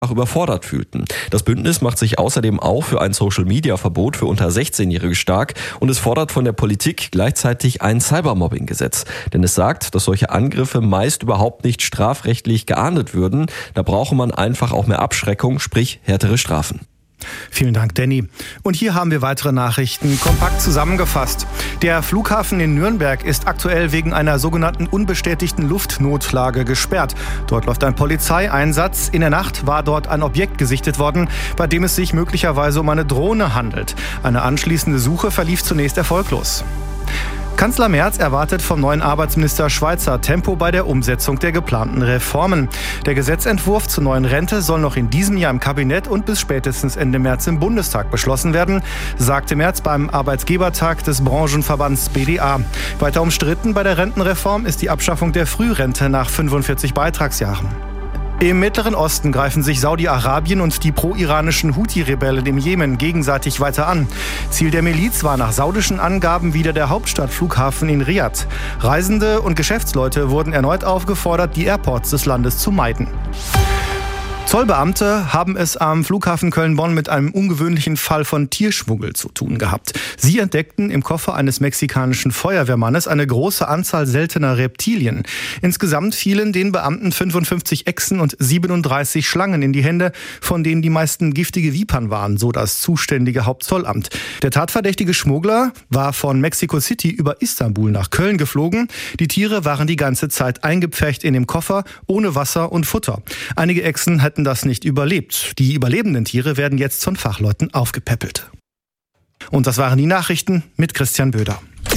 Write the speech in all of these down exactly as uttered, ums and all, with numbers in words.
überfordert fühlten. Das Bündnis macht sich außerdem auch für ein Social-Media-Verbot für unter sechzehnjährige stark und es fordert von der Politik gleichzeitig ein Cybermobbing-Gesetz. Denn es sagt, dass solche Angriffe meist überhaupt nicht strafrechtlich geahndet würden. Da brauche man einfach auch mehr Abschreckung, sprich härtere Strafen. Vielen Dank, Danny. Und hier haben wir weitere Nachrichten kompakt zusammengefasst. Der Flughafen in Nürnberg ist aktuell wegen einer sogenannten unbestätigten Luftnotlage gesperrt. Dort läuft ein Polizeieinsatz. In der Nacht war dort ein Objekt gesichtet worden, bei dem es sich möglicherweise um eine Drohne handelt. Eine anschließende Suche verlief zunächst erfolglos. Kanzler Merz erwartet vom neuen Arbeitsminister Schweizer Tempo bei der Umsetzung der geplanten Reformen. Der Gesetzentwurf zur neuen Rente soll noch in diesem Jahr im Kabinett und bis spätestens Ende März im Bundestag beschlossen werden, sagte Merz beim Arbeitgebertag des Branchenverbands B D A. Weiter umstritten bei der Rentenreform ist die Abschaffung der Frührente nach fünfundvierzig Beitragsjahren. Im Mittleren Osten greifen sich Saudi-Arabien und die pro-iranischen Houthi-Rebellen im Jemen gegenseitig weiter an. Ziel der Miliz war nach saudischen Angaben wieder der Hauptstadtflughafen in Riad. Reisende und Geschäftsleute wurden erneut aufgefordert, die Airports des Landes zu meiden. Zollbeamte haben es am Flughafen Köln-Bonn mit einem ungewöhnlichen Fall von Tierschmuggel zu tun gehabt. Sie entdeckten im Koffer eines mexikanischen Feuerwehrmannes eine große Anzahl seltener Reptilien. Insgesamt fielen den Beamten fünfundfünfzig Echsen und siebenunddreißig Schlangen in die Hände, von denen die meisten giftige Vipern waren, so das zuständige Hauptzollamt. Der tatverdächtige Schmuggler war von Mexico City über Istanbul nach Köln geflogen. Die Tiere waren die ganze Zeit eingepfercht in dem Koffer, ohne Wasser und Futter. Einige Echsen hätten das nicht überlebt. Die überlebenden Tiere werden jetzt von Fachleuten aufgepäppelt. Und das waren die Nachrichten mit Christian Böder.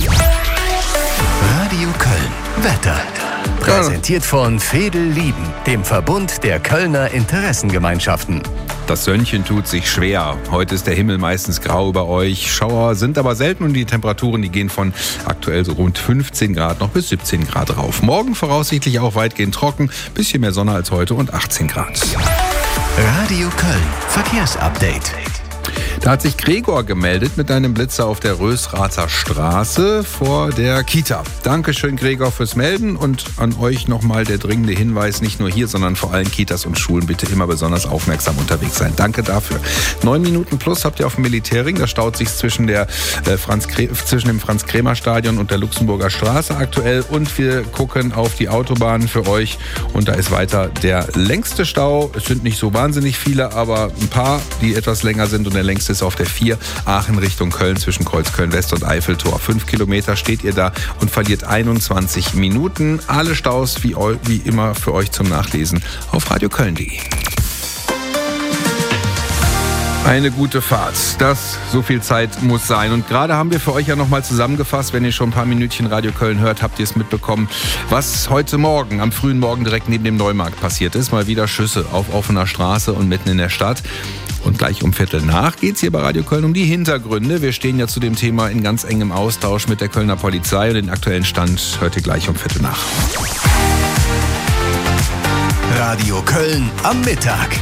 Radio Köln. Wetter. Präsentiert von Veedel Lieben, dem Verbund der Kölner Interessengemeinschaften. Das Sönnchen tut sich schwer. Heute ist der Himmel meistens grau über euch. Schauer sind aber selten und die Temperaturen, die gehen von aktuell so rund fünfzehn Grad noch bis siebzehn Grad rauf. Morgen voraussichtlich auch weitgehend trocken, bisschen mehr Sonne als heute und achtzehn Grad. Radio Köln. Verkehrsupdate. Da hat sich Gregor gemeldet mit einem Blitzer auf der Rösrather Straße vor der Kita. Dankeschön, Gregor, fürs Melden und an euch nochmal der dringende Hinweis, nicht nur hier, sondern vor allen Kitas und Schulen bitte immer besonders aufmerksam unterwegs sein. Danke dafür. Neun Minuten plus habt ihr auf dem Militärring, da staut sich zwischen, der, äh, Franz zwischen dem Franz-Kremer-Stadion und der Luxemburger Straße aktuell und wir gucken auf die Autobahn für euch und da ist weiter der längste Stau. Es sind nicht so wahnsinnig viele, aber ein paar, die etwas länger sind und der längste ist auf der vier Aachen Richtung Köln zwischen Kreuzköln West und Eiffeltor. Fünf Kilometer steht ihr da und verliert einundzwanzig Minuten. Alle Staus wie, wie immer für euch zum Nachlesen auf radioköln punkt de. Eine gute Fahrt. Das, so viel Zeit muss sein. Und gerade haben wir für euch ja nochmal zusammengefasst, wenn ihr schon ein paar Minütchen Radio Köln hört, habt ihr es mitbekommen, was heute Morgen, am frühen Morgen direkt neben dem Neumarkt passiert ist. Mal wieder Schüsse auf offener Straße und mitten in der Stadt. Und gleich um Viertel nach geht's hier bei Radio Köln um die Hintergründe. Wir stehen ja zu dem Thema in ganz engem Austausch mit der Kölner Polizei und den aktuellen Stand hört ihr gleich um Viertel nach. Radio Köln am Mittag.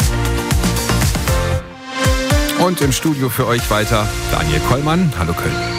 Und im Studio für euch weiter Daniel Kollmann. Hallo Köln.